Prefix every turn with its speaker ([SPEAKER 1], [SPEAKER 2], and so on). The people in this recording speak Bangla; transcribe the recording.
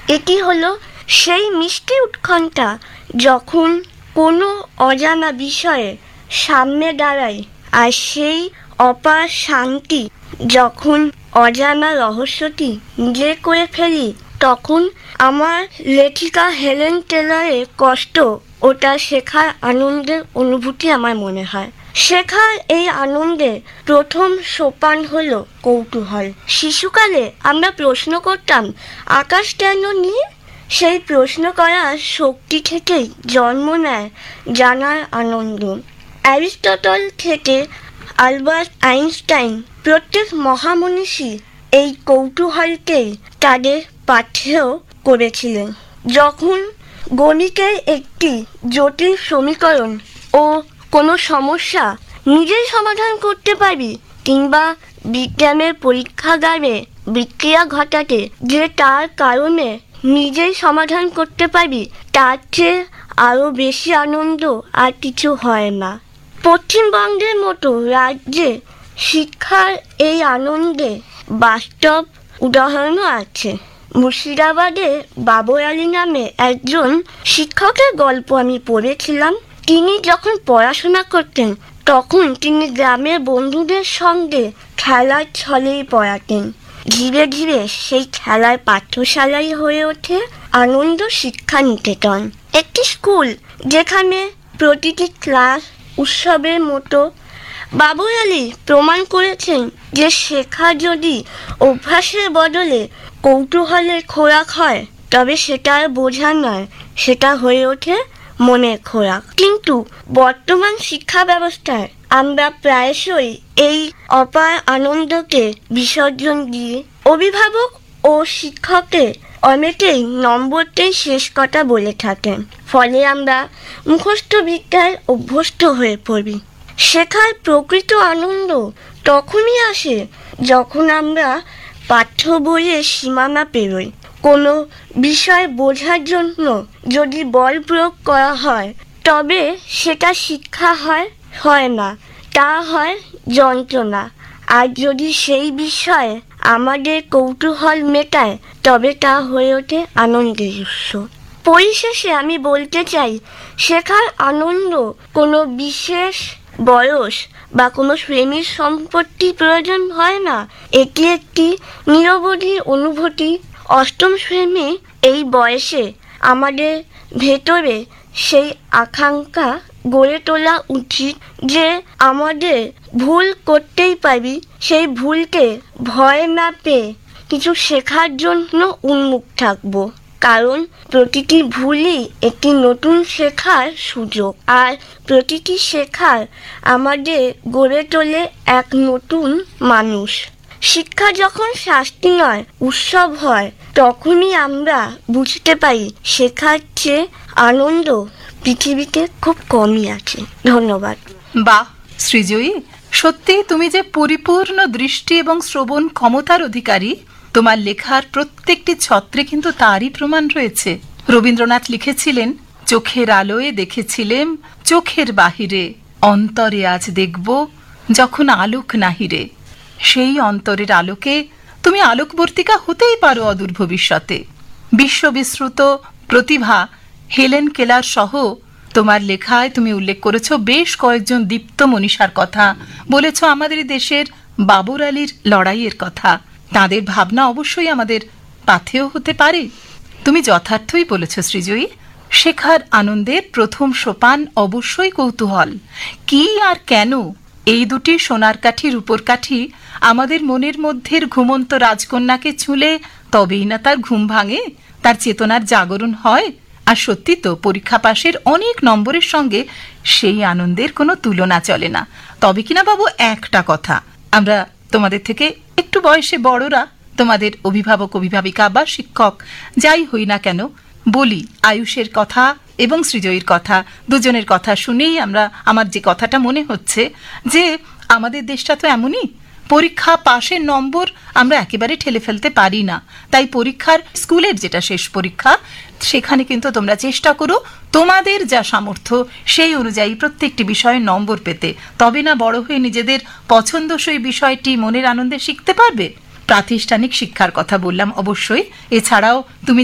[SPEAKER 1] এটি হলো সেই মিষ্টি উৎকণ্ঠা যখন কোনো অজানা বিষয়ে সামনে দাঁড়ায়, আর সেই অপার শান্তি যখন অজানা রহস্যটি নিজে করে ফেলি, তখন আমার লেখিকা হেলেন কেলারের কষ্ট ওটা শেখার আনন্দের অনুভূতি আমার মনে হয়। শেখার এই আনন্দের প্রথম সোপান হলো কৌতূহল। শিশুকালে আমরা প্রশ্ন করতাম, আকাশ কেন নীল? সেই প্রশ্ন করার শক্তি থেকেই জন্ম নেয় জানার আনন্দ। অ্যারিস্টটল থেকে আলবার্ট আইনস্টাইন প্রত্যেক মহামনীষী এই কৌতূহলকেই তাদের পাঠ্যেয় করেছিলেন। যখন গণিতের একটি জটিল সমীকরণ ও কোনো সমস্যা নিজেই সমাধান করতে পারবি, কিংবা বিজ্ঞানের পরীক্ষাগারে বিক্রিয়া ঘটাতে যে তার কারণে নিজেই সমাধান করতে পারবি, তার চেয়ে আরও বেশি আনন্দ আর কিছু হয় না। পশ্চিমবঙ্গের মতো রাজ্যে শিক্ষার এই আনন্দে বাস্তব উদাহরণও আছে। মুর্শিদাবাদে বাবর আলী নামে একজন শিক্ষকের গল্প আমি পড়েছিলাম। তিনি যখন পড়াশোনা করতেন তখন তিনি গ্রামের বন্ধুদের সঙ্গে খেলার ছলেই পড়াতেন। ধীরে ধীরে সেই খেলার পাঠ্যশালাই হয়ে ওঠে আনন্দ শিক্ষা নিকেতন, একটি স্কুল যেখানে প্রতিটি ক্লাস উৎসবের মতো। বাবর আলী প্রমাণ করেছেন যে শেখা যদি অভ্যাসের বদলে কৌতূহলের খোরাক হয়, তবে সেটা আর বোঝা নয়, সেটা হয়ে ওঠে মনের খোরাক। কিন্তু বর্তমান শিক্ষা ব্যবস্থায় আমরা প্রায়শই এই অপার আনন্দকে বিসর্জন দিয়ে অভিভাবক ও শিক্ষককে অনেকেই নম্বরটাই শেষ কথা বলে থাকেন। ফলে আমরা মুখস্থ বিদ্যায় অভ্যস্ত হয়ে পড়ি। শেখার প্রকৃত আনন্দ তখনই আসে যখন আমরা পাঠ্য বইয়ের সীমানা পেরোই। কোনো বিষয় বোঝার জন্য যদি বল প্রয়োগ করা হয়, তবে সেটা শিক্ষা হয় না, তা হয় যন্ত্রণা। আর যদি সেই বিষয়ে আমাদের কৌতূহল মেটায়, তবে তা হয়ে ওঠে আনন্দের উৎস। পরিশেষে আমি বলতে চাই, শেখার আনন্দ কোনো বিশেষ বয়স বা কোনো শ্রেণীর সম্পত্তি প্রয়োজন হয় না। এটি একটি নিরবধি অনুভূতি। অষ্টম শ্রেণী এই বয়সে আমাদের ভেতরে সেই আকাঙ্ক্ষা গড়ে তোলা উচিত যে আমাদের ভুল করতেই পারি, সেই ভুলকে ভয় না পেয়ে কিছু শেখার জন্য উন্মুখ থাকবো। কারণ প্রতিটি ভুলই একটি নতুন শেখার সুযোগ, আর প্রতিটি শেখার আমাদের গড়ে তোলে এক নতুন মানুষ। শিক্ষা যখন শাস্তি নয়, উৎসব হয়, তখনই আমরা বুঝতে পারি শেখার চেয়ে আনন্দ পৃথিবীতে খুব কমই আছে। ধন্যবাদ।
[SPEAKER 2] বাহ সৃজয়ী, সত্যি তুমি যে পরিপূর্ণ দৃষ্টি এবং শ্রবণ ক্ষমতার অধিকারী, তোমার লেখার প্রত্যেকটি ছত্রে কিন্তু তারই প্রমাণ রয়েছে। রবীন্দ্রনাথ লিখেছিলেন, চোখের আলোয় দেখেছিলেম চোখের বাহিরে, অন্তরে আজ দেখব যখন আলোক নাহিরে। সেই অন্তরের আলোকে তুমি আলোকবর্তিকা হতেই পারো অদূর ভবিষ্যতে। বিশ্ববিশ্রুত প্রতিভা হেলেন কেলার সহ তোমার লেখায় তুমি উল্লেখ করেছ বেশ কয়েকজন দীপ্ত মনীষার কথা, বলেছ আমাদের দেশের বাবর আলীর লড়াইয়ের কথা। তাদের ভাবনা অবশ্যই আমাদের পাথেয় হতে পারে। তুমি যথার্থই বলেছ সৃজয়ী, শেখার আনন্দের প্রথম সোপান অবশ্যই কৌতূহল। কি আর কেন, এই দুটি সোনার কাঠি রূপোর কাঠি আমাদের মনের মধ্যের ঘুমন্ত রাজকন্যাকে ছুঁলে তবেই না তার ঘুম ভাঙে, তার চেতনার জাগরণ হয়। আর সত্যি তো, পরীক্ষা পাশের অনেক নম্বরের সঙ্গে সেই আনন্দের কোনো তুলনা চলে না। তবে কিনা বাবু, একটা কথা, আমরা তোমাদের থেকে একটু বয়সে বড়রা, তোমাদের অভিভাবক অভিভাবিকা বা শিক্ষক যাই হই না কেন, বলি আয়ুষের কথা এবং সৃজয়ীর কথা, দুজনের কথা শুনেই আমার যে কথাটা মনে হচ্ছে যে আমাদের দেশটা তো এমনই, পরীক্ষা পাশের নম্বর আমরা একেবারে ঠেলে ফেলতে পারি না। তাই পরীক্ষার স্কুলের যেটা শেষ পরীক্ষা, সেখানে কিন্তু তোমরা চেষ্টা করো তোমাদের যা সামর্থ্য সেই অনুযায়ী প্রত্যেকটি বিষয়ে নম্বর পেতে, তবে না বড় হয়ে নিজেদের পছন্দসই বিষয়টি মনের আনন্দে শিখতে পারবে। প্রাতিষ্ঠানিক শিক্ষার কথা বললাম অবশ্যই, এছাড়াও তুমি